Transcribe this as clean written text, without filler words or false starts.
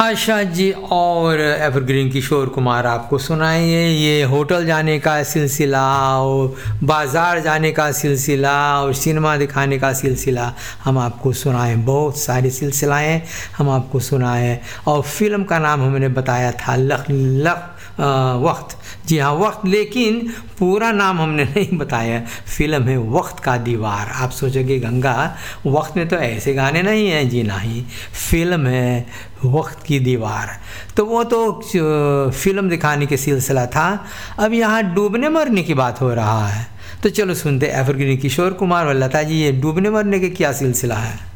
आशा जी और एवरग्रीन किशोर कुमार आपको सुनाएंगे ये होटल जाने का सिलसिला और बाज़ार जाने का सिलसिला और सिनेमा दिखाने का सिलसिला हम आपको सुनाएं। बहुत सारे सिलसिलाएँ हम आपको सुनाएं और फिल्म का नाम हमने बताया था वक्त। जी हाँ, वक्त, लेकिन पूरा नाम हमने नहीं बताया। फिल्म है वक्त का दीवार। आप सोचोगे गंगा वक्त में तो ऐसे गाने नहीं हैं। जी नहीं, फिल्म है वक्त की दीवार। तो वो तो फिल्म दिखाने के सिलसिला था। अब यहाँ डूबने मरने की बात हो रहा है, तो चलो सुनते एवरग्रीन किशोर कुमार और लता जी ये डूबने मरने के क्या सिलसिला है।